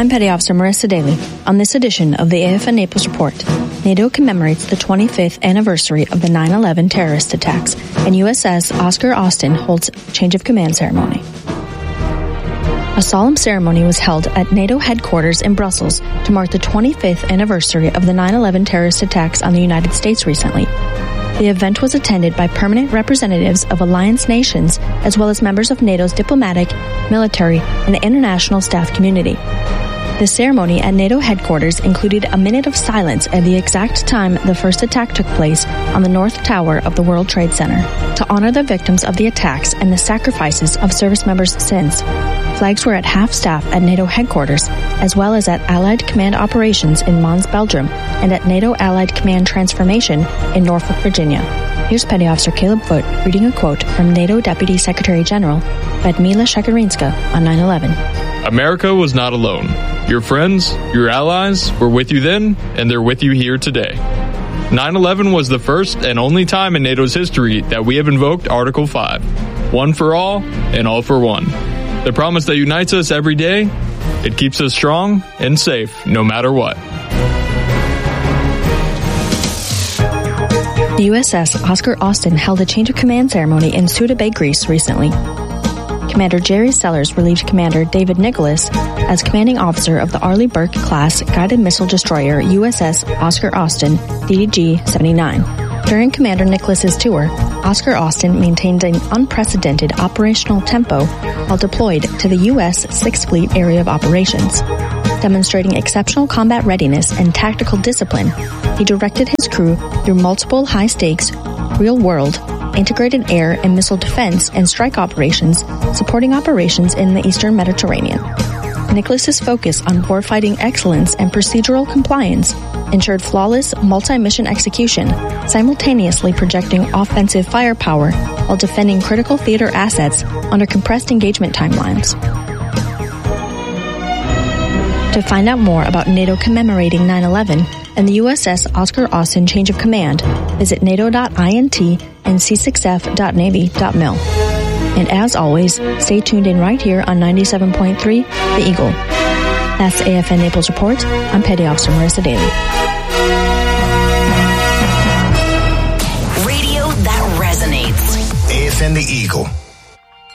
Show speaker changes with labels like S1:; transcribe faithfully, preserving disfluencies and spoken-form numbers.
S1: I'm Petty Officer Marissa Daly. On this edition of the A F N Naples Report, NATO commemorates the twenty-fifth anniversary of the nine eleven terrorist attacks, and U S S Oscar Austin holds change of command ceremony. A solemn ceremony was held at NATO headquarters in Brussels to mark the twenty-fifth anniversary of the nine eleven terrorist attacks on the United States recently. The event was attended by permanent representatives of alliance nations, as well as members of NATO's diplomatic, military, and international staff community. The ceremony at NATO headquarters included a minute of silence at the exact time the first attack took place on the North Tower of the World Trade Center, to honor the victims of the attacks and the sacrifices of service members since. Flags were at half-staff at NATO headquarters, as well as at Allied Command Operations in Mons, Belgium, and at NATO Allied Command Transformation in Norfolk, Virginia. Here's Petty Officer Caleb Foote reading a quote from NATO Deputy Secretary General Radmila Shekarinska on nine eleven.
S2: America was not alone. Your friends, your allies, were with you then, and they're with you here today. nine eleven was the first and only time in NATO's history that we have invoked Article five. One for all, and all for one. The promise that unites us every day, it keeps us strong and safe no matter what.
S1: The U S S Oscar Austin held a change of command ceremony in Suda Bay, Greece recently. Commander Jerry Sellers relieved Commander David Nicholas as commanding officer of the Arleigh Burke-class guided missile destroyer U S S Oscar Austin D D G seventy-nine. During Commander Nicholas's tour, Oscar Austin maintained an unprecedented operational tempo while deployed to the U S sixth Fleet Area of Operations. Demonstrating exceptional combat readiness and tactical discipline, he directed his crew through multiple high-stakes, real-world, integrated air and missile defense and strike operations, supporting operations in the Eastern Mediterranean. Nicholas's focus on warfighting excellence and procedural compliance ensured flawless multi-mission execution, simultaneously projecting offensive firepower while defending critical theater assets under compressed engagement timelines. To find out more about NATO commemorating nine eleven and the U S S Oscar Austin change of command, visit nato dot int and c six f dot navy dot mil. And as always, stay tuned in right here on ninety-seven point three The Eagle. That's the A F N Naples Report. I'm Petty Officer Marissa Daly.
S3: Radio that resonates.
S4: A F N The Eagle.